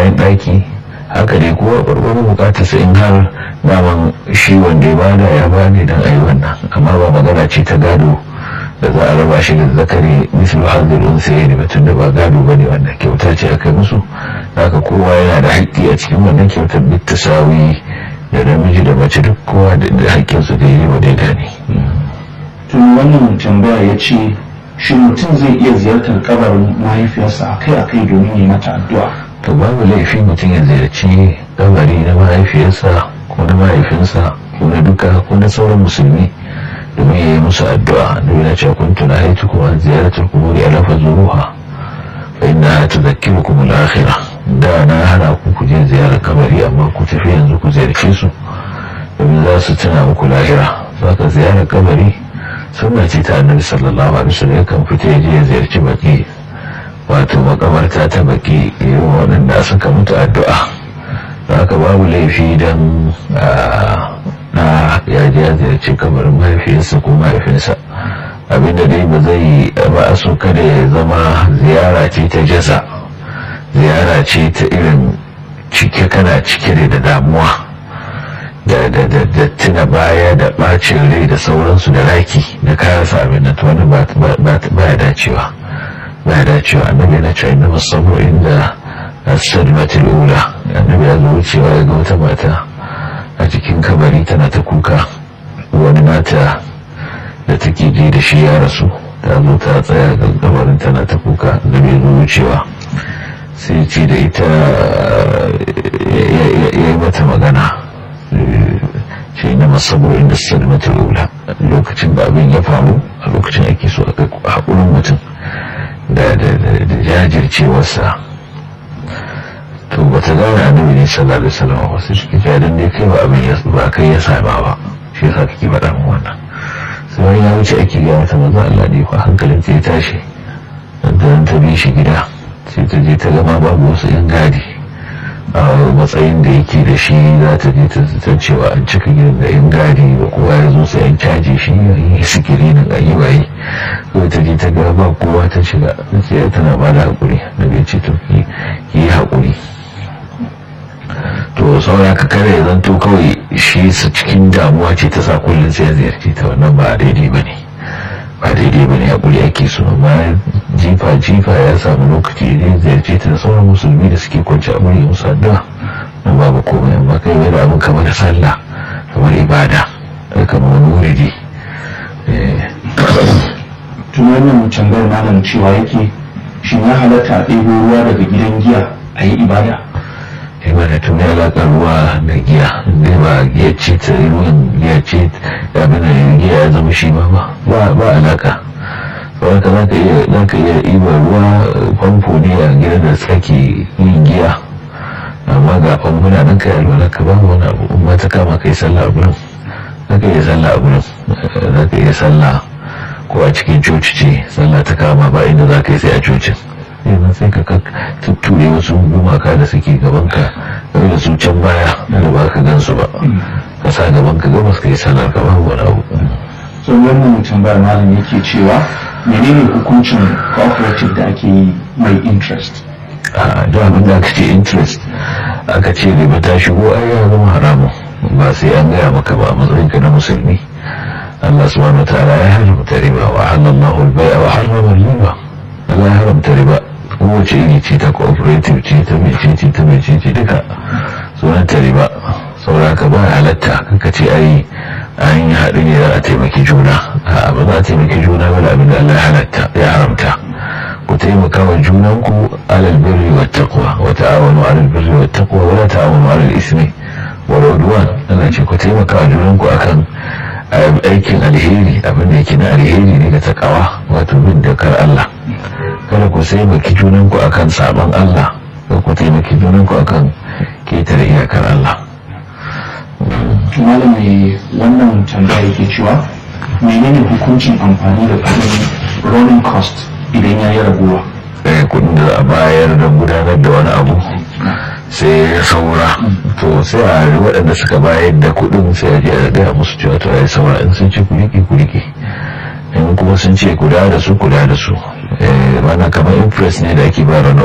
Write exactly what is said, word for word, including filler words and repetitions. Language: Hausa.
kayan ɗaki, haka dai kowa ɓarɓarin bukatarsa in har daman shi wanda ya bada ya bane don a yi wannan, amma ba magana ce ta gado da za a raba shi da zakari mislu hazir unsayi ne, batun da ba gado bane wannan, kyauta ce aka musu, haka kowa yana da haƙƙi a cikin wannan kyautar duk tasawi da namiji da mace duk kowa da haƙƙinsu da yi wa daida ne. tun wannan tambaya ya ce shi mutum zai iya ziyartar kabarin mahaifiyarsa akai-akai domin yi mata addu'a? To babu laifi mutum ya ziyarci kabari na mahaifiyarsa ko na mahaifinsa ko na duka ko na sauran musulmi domin ya yi musu addu'a. Annabi na ce kuntu nahaytukum an ziyaratil quburi ala fazuruha fa innaha tudhakkirukum al-akhirah. Da na hana ku ku je ziyarar kabari amma ku tafi yanzu ku ziyarce su domin za su tuna muku lahira. Saka ziyarar kabari sunna ce ta Annabi sallallahu alaihi wasallam, kan fita ya je ya ziyarci baki, wato makabarta ta baki, irin waɗanda suka mutu addu'a. Haka babu laifi don na ya je ya ziyarci kabarin mahaifiyarsa ko mahaifinsa. Abinda dai ba zai ba a so kada ya zama ziyara ce ta jaza, ziyara ce ta irin cike kana cike da damuwa da da da da tuna baya da bacin rai da sauransu da raki da kayan sa abin da wani ba ba ya dacewa ba ya dacewa. Annabi na cewa inna masabru inda as-sadmatil ula. Annabi ya zo cewa ya ga wata mata a cikin kabari tana ta kuka, wani nata da take ji da shi ya rasu, ta zo ta tsaya ga kabarin tana ta kuka. Annabi ya zo wucewa sai ce da ita ya yi mata magana, shi ne masabu inda sadmatul ula. Lokacin da abin ya faru a lokacin ake so aka haƙurin mutum da jajircewarsa. To ba ta gane annabi ne sallallahu alaihi wasallam wasu shi ke dan dai kai ba abin ya ba kai ya saba ba, shi yasa kake faɗa min wannan. Sai wani ya wuce ake ga mata manzo Allah ne fa hankalin ta ya tashi, dan ta bi shi gida sai ta je ta gama babu wasu yan gadi a matsayin da yake da shi, za ta je ta zata cewa an cika gidan da yan gadi da kowa ya zo sai an caje shi ya yi sikiri na gayi waye. Kawai ta je ta ga ba kowa ta shiga, sai tana ba da haƙuri da bai ce to ki yi haƙuri. To saura ka kare ya zanto kawai shi su cikin damuwa ce ta sa kullum sai ya ziyarci ta, wannan ba daidai ba ne, ba daidai ba ne. Haƙuri ake so, amma jifa jifa ya samu lokaci idan ziyarce ta da sauran musulmi da suke kwanci a murya musu addu'a, nan babu komai. amma kai mai da abin kamar sallah, kamar ibada, kamar wani wuridi. tun wannan tambayar malam cewa yake shin ya halatta a ɗebo ruwa daga gidan giya a yi ibada? ibada tun ya alaƙa ruwa da giya, inda ba giya ce ta ruwan giya ce abin da giya ya zama shi ba ba alaƙa. saboda ka za ka iya iba ruwa famfo ne a gidan da tsaki yin giya, amma ga famfuna nan ka yi alwala ka ba wani abu. in ma ta kama ka yi sallah a gurin, za ka iya sallah a gurin, za ka iya sallah ko a cikin coci ce sallah ta kama ba inda za ka yi sai a cocin. yanzu sai ka tutture wasu gumaka da suke gabanka game da su can baya da ba ka gansu ba, ka sa gabanka gabas ka yi sallar ka babu wani abu. sun wannan tambayar malam yake cewa menene hukuncin cooperative da ake yi mai interest? a da abin da aka ce interest aka ce riba ta shigo ai ya zama haramun, ba sai an gaya maka ba a matsayin ka na musulmi. Allah subhanahu wa ta'ala ya haramta riba wa halallahu al-bai'a wa harrama riba. Allah ya haramta riba, kowace iri ce, ta cooperative ce, ta mece ce, ta mece ce, duka sunan ta riba. saboda ka ba halatta kanka ce ai an yi haɗu ne za a taimaki juna, a ba za a taimaki juna ba da abin da Allah ya halatta ya haramta. ku taimaka wa junanku alal birri wat taqwa wa ta'awanu alal birri wat taqwa wa la ta'awanu alal ismi wal udwan. Allah ce ku taimaka wa junanku akan aikin alheri, abin da yake na alheri ne ga takawa, wato bin dakar Allah. kada ku taimaki junanku akan sabon Allah, kada ku taimaki junanku akan ketare iyakar Allah. malam mai wannan tambaya yake cewa menene hukuncin amfani da kudin running cost idan ya yi raguwa? eh kudin da a bayar da gudanar da wani abu sai ya saura, to sai a yi waɗanda suka bayar da kudin sai a je a gaya musu cewa to ya yi saura, in sun ce ku rike ku rike, in kuma sun ce kuda da su kuda da su. mana kamar interest ne da ake bayar na